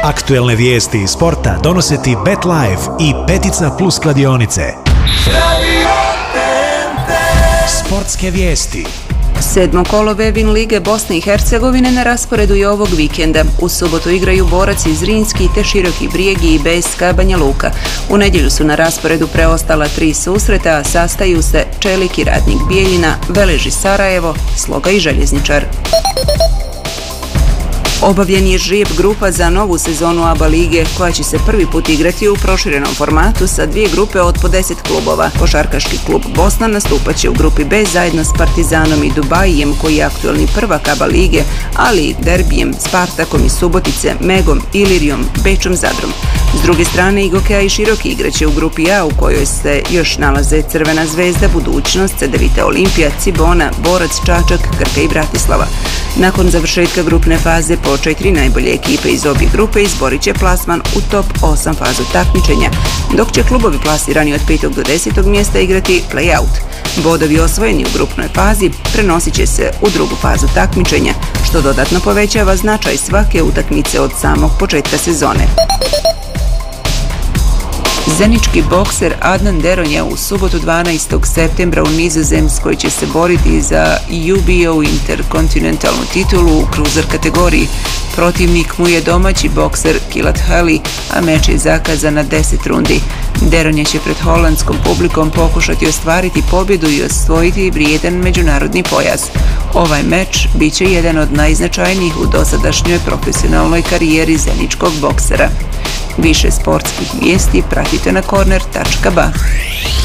Aktuelne vijesti iz sporta donose ti Bet Live i Petica Plus kladionice. Sportske vijesti. Sedmo kolo Vevin lige Bosne i Hercegovine na rasporedu je ovog vikenda. U subotu igraju Borac iz Zrinski te Široki Brijegi i BSK Banja Luka. U nedjelju su na rasporedu preostala 3 susreta, a sastaju se Čelik i Radnik Bijeljina, Velež i Sarajevo, Sloga i Željezničar. Obavljen je žrijeb grupa za novu sezonu ABA lige, koja će se prvi put igrati u proširenom formatu sa 2 grupe od po 10 klubova. Košarkaški klub Bosna nastupat će u grupi B zajedno s Partizanom i Dubajijem, koji je aktuelni prvak ABA lige, ali i derbijem, Spartakom iz Subotice, Megom, Ilirijom, Bečom, Zadrom. S druge strane, Igokeja i Široki igraće u grupi A, u kojoj se još nalaze Crvena zvezda, Budućnost, Cedevita Olimpija, Cibona, Borac, Čačak, Krka i Bratislava. Nakon završetka grupne faze po 4 najbolje ekipe iz obje grupe izborit će plasman u top 8 fazu takmičenja, dok će klubovi plasirani od 5. do 10. mjesta igrati play-out. Bodovi osvojeni u grupnoj fazi prenosit će se u drugu fazu takmičenja, što dodatno povećava značaj svake utakmice od samog početka sezone. Zenički bokser Adnan Deronja u subotu 12. septembra u Nizozemskoj će se boriti za UBO interkontinentalnu titulu u cruiser kategoriji. Protivnik mu je domaći bokser Kilat Hali, a meč je zakazan na 10 rundi. Deronja će pred holandskom publikom pokušati ostvariti pobjedu i osvojiti vrijedan međunarodni pojas. Ovaj meč bit će jedan od najznačajnijih u dosadašnjoj profesionalnoj karijeri zeničkog boksera. Više sportskih vijesti pratite na corner.ba.